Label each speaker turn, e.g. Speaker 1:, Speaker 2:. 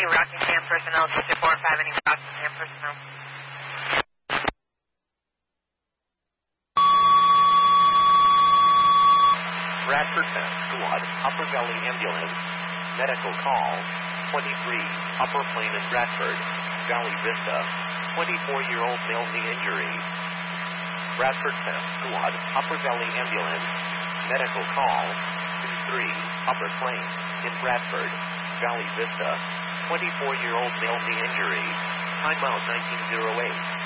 Speaker 1: any Rockingham personnel, District 4 and 5, any Rockingham personnel.
Speaker 2: Bradford Fence Squad, Upper Valley Ambulance, medical call, 23, Upper Plain in Bradford, Valley Vista, 24-year-old male knee injury. Bradford Fence Squad, Upper Valley Ambulance, medical call, 23, Upper Plain in Bradford, Valley Vista, 24-year-old male knee injury, timeout 1908.